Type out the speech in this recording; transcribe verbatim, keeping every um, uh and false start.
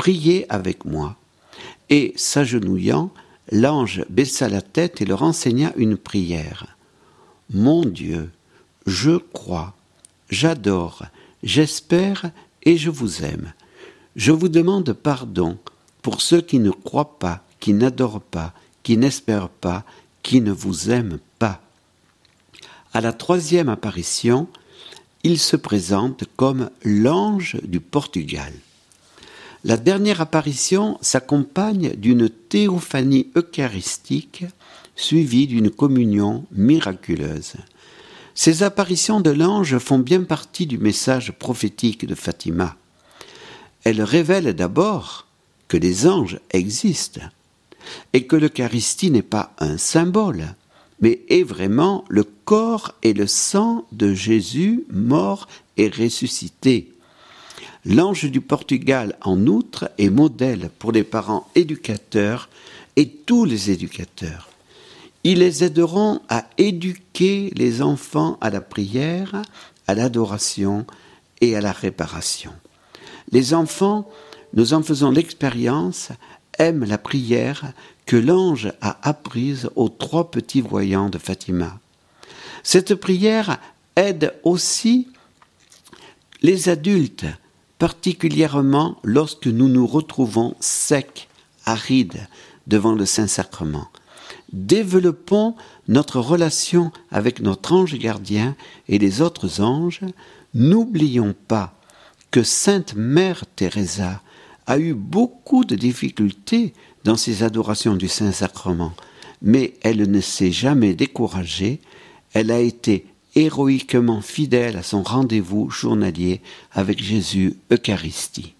priez avec moi. » Et, s'agenouillant, l'ange baissa la tête et leur enseigna une prière. « Mon Dieu, je crois, j'adore, j'espère et je vous aime. Je vous demande pardon pour ceux qui ne croient pas, qui n'adorent pas, qui n'espèrent pas, qui ne vous aiment pas. » À la troisième apparition, il se présente comme l'ange du Portugal. La dernière apparition s'accompagne d'une théophanie eucharistique suivie d'une communion miraculeuse. Ces apparitions de l'ange font bien partie du message prophétique de Fatima. Elles révèlent d'abord que les anges existent et que l'Eucharistie n'est pas un symbole, mais est vraiment le corps et le sang de Jésus mort et ressuscité. L'ange du Portugal, en outre, est modèle pour les parents éducateurs et tous les éducateurs. Ils les aideront à éduquer les enfants à la prière, à l'adoration et à la réparation. Les enfants, nous en faisons l'expérience, aiment la prière que l'ange a apprise aux trois petits voyants de Fatima. Cette prière aide aussi les adultes, particulièrement lorsque nous nous retrouvons secs, arides devant le Saint-Sacrement. Développons notre relation avec notre ange gardien et les autres anges. N'oublions pas que Sainte Mère Teresa a eu beaucoup de difficultés dans ses adorations du Saint-Sacrement, mais elle ne s'est jamais découragée. Elle a été héroïquement fidèle à son rendez-vous journalier avec Jésus Eucharistie.